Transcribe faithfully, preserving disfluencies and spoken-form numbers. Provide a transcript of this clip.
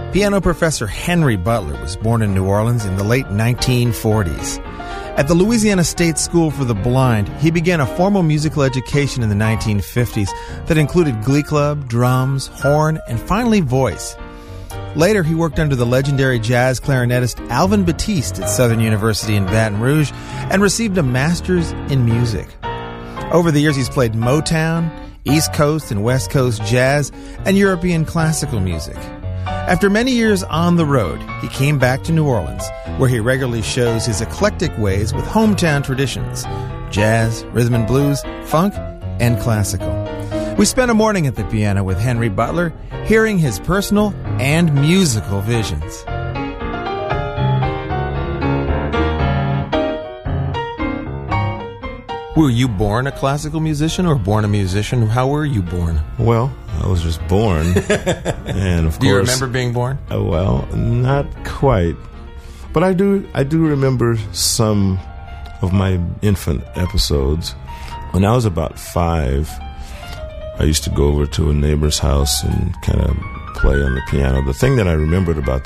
Piano professor Henry Butler was born in New Orleans in the late nineteen forties. At the Louisiana State School for the Blind, he began a formal musical education in the nineteen fifties that included glee club, drums, horn, and finally voice. Later, he worked under the legendary jazz clarinetist Alvin Batiste at Southern University in Baton Rouge and received a master's in music. Over the years, he's played Motown, East Coast and West Coast jazz, and European classical music. After many years on the road, he came back to New Orleans, where he regularly shows his eclectic ways with hometown traditions: jazz, rhythm and blues, funk, and classical. We spent a morning at the piano with Henry Butler, hearing his personal and musical visions. Were you born a classical musician or born a musician? How were you born? Well, I was just born. And of do course, you remember being born? Uh, well, not quite. But I do I do remember some of my infant episodes. When I was about five, I used to go over to a neighbor's house and kind of play on the piano. The thing that I remembered about